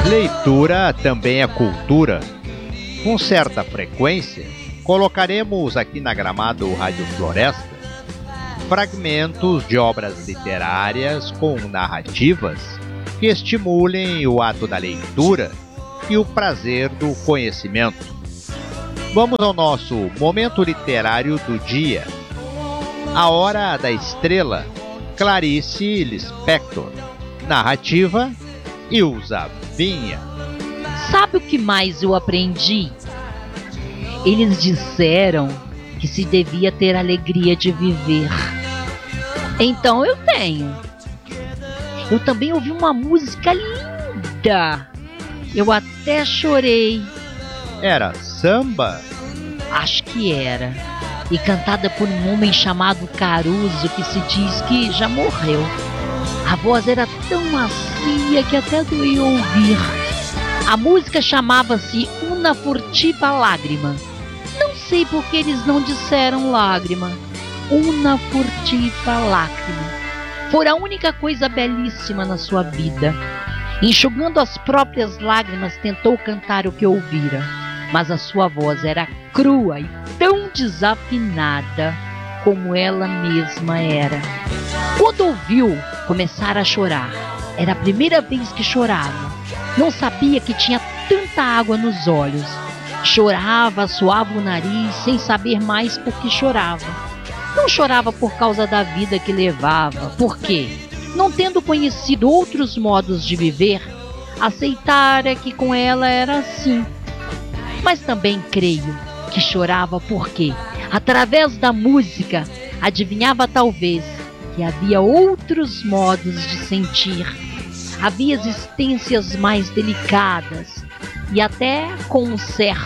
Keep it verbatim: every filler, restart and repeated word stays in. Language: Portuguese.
Leitura também é cultura. Com certa frequência, colocaremos aqui na Gramado Rádio Floresta fragmentos de obras literárias com narrativas que estimulem o ato da leitura e o prazer do conhecimento. Vamos ao nosso momento literário do dia. A Hora da Estrela, Clarice Lispector. Narrativa, Ilza Vinha. Sabe o que mais eu aprendi? Eles disseram que se devia ter alegria de viver. Então eu tenho. Eu também ouvi uma música linda. Eu até chorei. Era samba? Acho que era. E cantada por um homem chamado Caruso, que se diz que já morreu. A voz era tão macia que até doía ouvir. A música chamava-se Una Furtiva Lágrima. Não sei por que eles não disseram lágrima. Una Furtiva Lágrima. Foi a única coisa belíssima na sua vida. Enxugando as próprias lágrimas, tentou cantar o que ouvira. Mas a sua voz era crua e tão desafinada como ela mesma era. Quando ouviu começar a chorar, era a primeira vez que chorava. Não sabia que tinha tanta água nos olhos. Chorava, suava o nariz, sem saber mais por que chorava. Não chorava por causa da vida que levava. Por quê? Não tendo conhecido outros modos de viver, aceitara que com ela era assim. Mas também creio que chorava porque, através da música, adivinhava talvez que havia outros modos de sentir. Havia existências mais delicadas e até com um certo